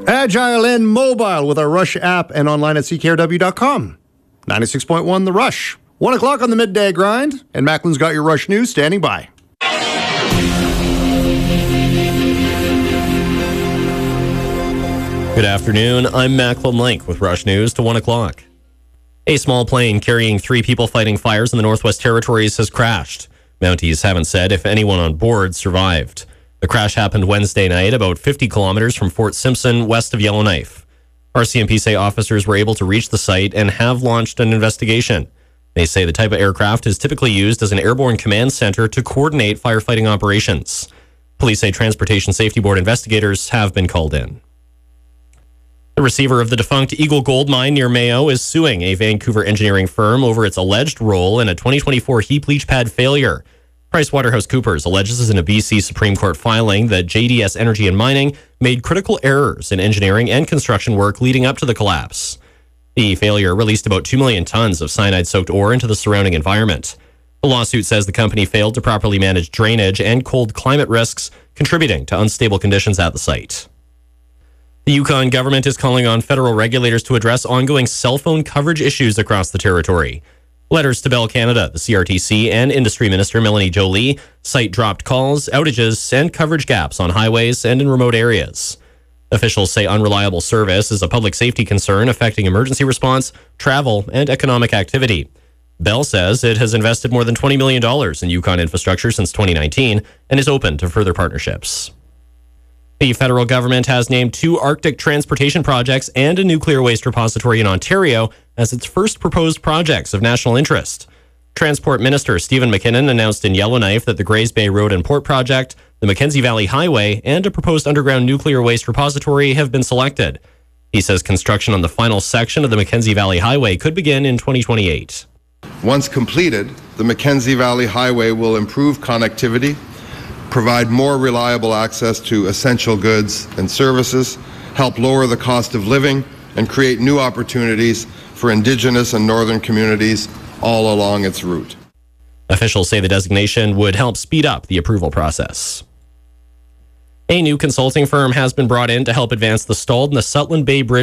Agile and mobile with our Rush app and online at ckrw.com. 96.1 The Rush. 1 o'clock on the midday grind, and Macklin's got your Rush News standing by. Good afternoon. I'm Macklin Link with Rush News to 1 o'clock. A small plane carrying 3 people fighting fires in the Northwest Territories has crashed. Mounties haven't said if anyone on board survived. The crash happened Wednesday night about 50 kilometers from Fort Simpson, west of Yellowknife. RCMP say officers were able to reach the site and have launched an investigation. They say the type of aircraft is typically used as an airborne command center to coordinate firefighting operations. Police say Transportation Safety Board investigators have been called in. The receiver of the defunct Eagle Gold Mine near Mayo is suing a Vancouver engineering firm over its alleged role in a 2024 heap leach pad failure. PricewaterhouseCoopers alleges in a BC Supreme Court filing that JDS Energy and Mining made critical errors in engineering and construction work leading up to the collapse. The failure released about 2 million tons of cyanide-soaked ore into the surrounding environment. The lawsuit says the company failed to properly manage drainage and cold climate risks, contributing to unstable conditions at the site. The Yukon government is calling on federal regulators to address ongoing cell phone coverage issues across the territory. Letters to Bell Canada, the CRTC, and Industry Minister Melanie Jolie cite dropped calls, outages, and coverage gaps on highways and in remote areas. Officials say unreliable service is a public safety concern affecting emergency response, travel, and economic activity. Bell says it has invested more than $20 million in Yukon infrastructure since 2019 and is open to further partnerships. The federal government has named 2 Arctic transportation projects and a nuclear waste repository in Ontario as its first proposed projects of national interest. Transport Minister Stephen McKinnon announced in Yellowknife that the Grays Bay Road and Port Project, the Mackenzie Valley Highway, and a proposed underground nuclear waste repository have been selected. He says construction on the final section of the Mackenzie Valley Highway could begin in 2028. Once completed, the Mackenzie Valley Highway will improve connectivity, provide more reliable access to essential goods and services, help lower the cost of living, and create new opportunities for Indigenous and northern communities all along its route. Officials say the designation would help speed up the approval process. A new consulting firm has been brought in to help advance the stalled Nesutlan Bay Bridge